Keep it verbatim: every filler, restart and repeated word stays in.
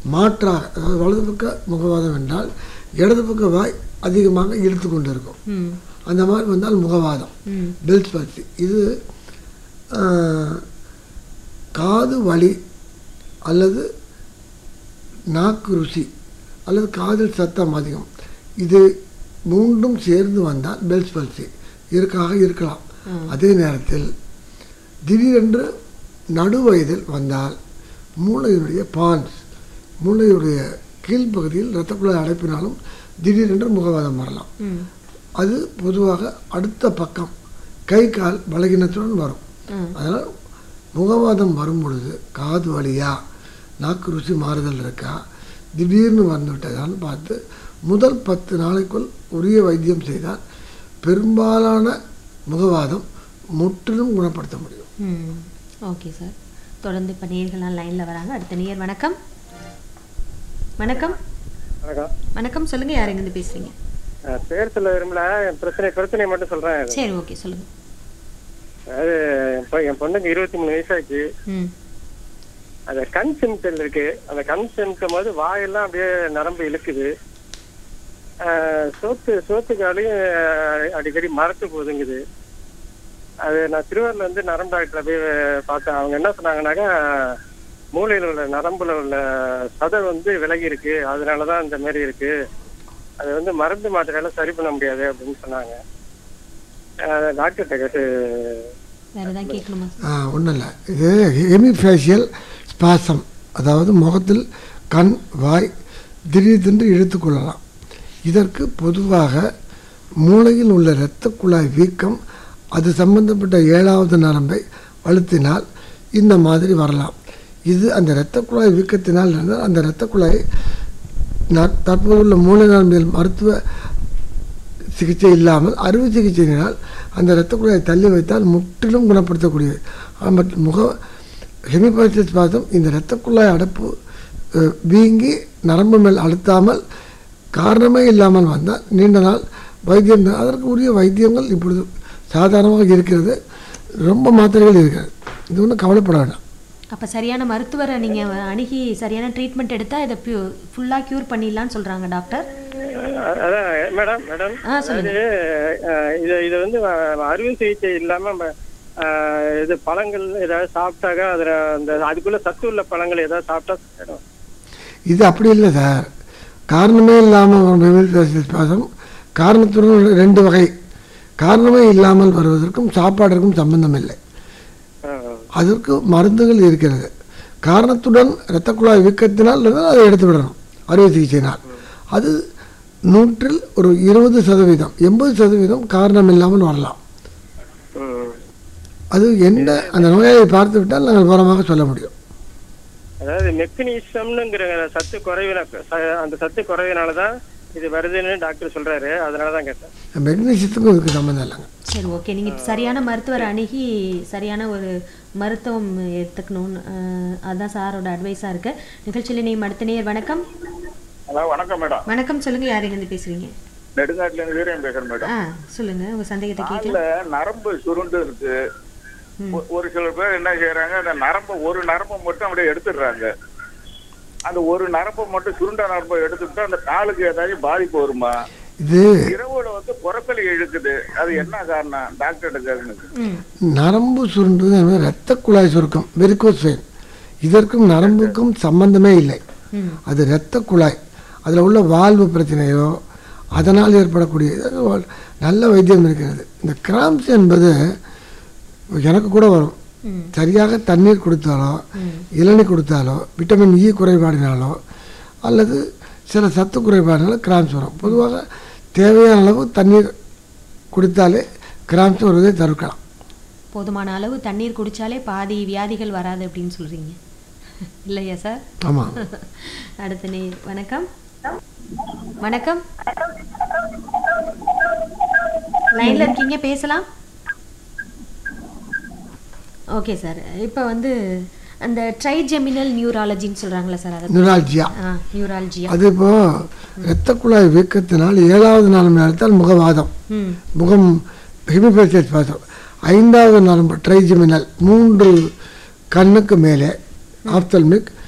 மாற்றாக, அதாவது வலது பக்க முகவாதம் என்றால் இடது பக்க வாய் அதிகமாக இழுத்து கொண்டு இருக்கும். அந்த மாதிரி வந்தால் முகவாதம், பெல்ஸ் பல்சி. இது காது வலி அல்லது நாக்கு ருசி அல்லது காதில் சத்தம் அதிகம், இது மூன்றும் சேர்ந்து வந்தால் பெல்ஸ் பல்சி இருக்காக இருக்கலாம். அதே நேரத்தில் திடீரென்று நடுவயதில் வந்தால் மூளையுடைய பான்ஸ், மூளையுடைய கீழ்ப்பகுதியில் இரத்த குழாய் அடைப்பினாலும் திடீரென்று முகவாதம் வரலாம். அது பொதுவாக அடுத்த பக்கம் கை கால் பலகீனத்துடன் வரும். அதனால் முகவாதம் வரும் பொழுது காது வலியா, நாக்கு ருசி மாறுதல் இருக்கா, திடீர்னு வந்துவிட்டதான்னு பார்த்து முதல் பத்து நாளைக்குள் உரிய வைத்தியம் செய்தால் பெரும்பாலான முகவாதம் முற்றிலும் குணப்படுத்த முடியும். ஓகே சார், தொடர்ந்து இப்போ நேயர்கள்லாம் லைனில் வராங்க. அடுத்த நேயர் வணக்கம். வணக்கம் வணக்கம் சொல்லுங்கள், யார் எங்கேருந்து பேசுகிறீங்க? பேர் சொல்ல விரும்பல, பிரச்சனை பிரச்சனை மட்டும் சொல்கிறேன். சரி, ஓகே சொல்லுங்கள். அது என் பொண்ணுக்கு இருபத்தி மூணு வயசாச்சு. அந்த கண் சிம்டல் இருக்கு. அந்த கண் சிம்டும் போது வாயெல்லாம் அப்படியே நரம்பு இழுக்குது. சோத்து சோத்துக்காலையும் அடிக்கடி மரத்து போதுங்குது. அது நான் திருவாரூர்ல வந்து நரம்பு டாக்டரை போய் பார்த்தேன். அவங்க என்ன சொன்னாங்கன்னாக்கா, மூளையில் உள்ள நரம்புல உள்ள சதை வந்து விலகி இருக்கு, அதனாலதான் இந்த மாதிரி இருக்கு, அது வந்து மருந்து மாத்திரையெல்லாம் சரி பண்ண முடியாது அப்படின்னு சொன்னாங்க. டாக்டர்கிட்ட கேட்டு ஒன்றும் இல்லை, இது ஹெமிஃபேஷியல் ஸ்பாசம், அதாவது முகத்தில் கண் வாய் திடீரென்று இழுத்துக்கொள்ளலாம். இதற்கு பொதுவாக மூளையில் உள்ள இரத்த குழாய் வீக்கம், அது சம்பந்தப்பட்ட ஏழாவது நரம்பை அழுத்தினால் இந்த மாதிரி வரலாம். இது அந்த இரத்த குழாய் வீக்கத்தினால் இருந்தால் அந்த இரத்த குழாய் தற்போதுள்ள மூளை நரம்பியல் மருத்துவ சிகிச்சை இல்லாமல் அறுவை சிகிச்சையினால் அந்த இரத்த குழாயை தள்ளி வைத்தால் முற்றிலும் குணப்படுத்தக்கூடியது. மற்றும் முக ஹெமிபேஷியல் ஸ்பாசம் இந்த இரத்த குழாய் அடைப்பு வீங்கி நரம்பு மேல் அழுத்தாமல் காரணமே இல்லாமல் வந்தால் நீண்ட நாள் வைத்தியம், அதற்கு உரிய வைத்தியங்கள் இப்பொழுது சாதாரணமாக இருக்கிறது. ரொம்ப மாத்திரைகள் இருக்கிறது, இது ஒன்றும் கவலைப்பட வேண்டாம். அப்போ சரியான மருத்துவரை நீங்கள் அணுகி சரியான ட்ரீட்மெண்ட் எடுத்தால் இதை பியூ ஃபுல்லாக க்யூர் பண்ணிடலான்னு சொல்கிறாங்க டாக்டர். அதான் மேடம் மேடம் இது இது வந்து அறுவை சிகிச்சை இல்லாமல் இது பழங்கள் ஏதாவது சாப்பிட்டாக்கா அதில் அந்த அதுக்குள்ளே சத்து உள்ள பழங்கள் ஏதாவது சாப்பிட்டா இது அப்படி இல்லை சார். காரணமே இல்லாமல் பாசம் காரணத்துடன் ரெண்டு வகை. காரணமே இல்லாமல் வருவதற்கும் சாப்பாடுக்கும் சம்பந்தம் இல்லை. அதற்கு மருந்துகள் இருக்கிறது. காரணத்துடன் இரத்த குழாய் வீக்கத்தினால் அதை எடுத்து விடணும் அறுவை சிகிச்சையினால். அது நூற்றில் ஒரு இருபது சதவீதம் எண்பது சதவீதம் காரணம் இல்லாமல் வரலாம். அது எந்த அந்த நோயை பார்த்து விட்டால் நாங்கள் விவரமாக சொல்ல முடியும். அதாவது மெக்னீசியம்ங்கிற சத்து குறைவின அந்த சத்து குறைவினால தான் இது வருதுன்னு டாக்டர் சொல்றாரு, அதனால தான் கேட்டேன். மெக்னீசியத்துக்கும் இதுக்கு சம்பந்தம் இல்லைங்க. சரி, ஓகே. நீங்கள் சரியான மருத்துவர் அணுகி சரியான ஒரு மருத்துவம் எடுத்துக்கணும்னு அதுதான் சாரோட அட்வைஸாக இருக்கு. நிகழ்ச்சியில் நீங்கள் அடுத்த நேயர் வணக்கம். ஹலோ, வணக்கம் மேடம். வணக்கம் சொல்லுங்க, யார் எங்கேருந்து பேசுறீங்க? நெடுங்காட்டுல இருந்து வீரன் பேசுறேன் மேடம். ஆ சொல்லுங்க, உங்க சந்தேகத்தை கேட்கலாம். நரம்பு சுருண்டு இருக்கு. ஒரு சில பேர் என்ன செய்யறாங்க, அந்த நரம்பு ஒரு நரம்பு மட்டும் அப்படியே எடுத்துடுறாங்க. அந்த ஒரு நரம்பு மட்டும் சுருண்ட நரம்பை எடுத்துட்டா அந்த காலுக்கு ஏதாவது பாதிப்பு வருமா? இது இரவுல வந்து புறத்தலி இழுக்குது, அது என்ன காரணம் டாக்டர் கேட்கணும். நரம்பு சுருண்டு இரத்த குழாய் சுருக்கம், வெரிகோஸ் வெயின். இதற்கும் நரம்புக்கும் சம்பந்தமே இல்லை. அது இரத்த குழாய், அதில் உள்ள வால்வு பிரச்சனையோ அதனால் ஏற்படக்கூடிய நல்ல வைத்தியம் இருக்கிறது. இந்த கிராம்ஸ் என்பது எனக்கு கூட வரும். சரியாக தண்ணீர் கொடுத்தாலோ இளநீர் கொடுத்தாலோ விட்டமின் இ குறைபாடினாலோ அல்லது சில சத்து குறைபாடினாலோ கிராம்ஸ் வரும். பொதுவாக தேவையான அளவு தண்ணீர் குடித்தாலே கிராம்ஸ் வருவதை தடுக்கலாம். போதுமான அளவு தண்ணீர் குடித்தாலே பாதி வியாதிகள் வராது அப்படின்னு சொல்கிறீங்க இல்லையா சார்? ஆமாம். அடுத்த நேர் வணக்கம். வணக்கம், லைனில் இருக்கீங்க, பேசலாம். ஓகே சார், இப்போ வந்து அந்த ட்ரைஜெமினல் நியூராலஜின்னு சொல்கிறாங்களா சார்? அது நியூராலஜியா நியூராலஜியா அது இப்போ இரத்த குழாய் வீக்கத்தினால் ஏழாவது நரம்பு நடத்தால் முகவாதம், முகம் ஹெமிபேஷியல் ஸ்பாசம். ஐந்தாவது நரம்பு ட்ரைஜெமினல், மூன்று கண்ணுக்கு மேலே ஆப்தல்மிக்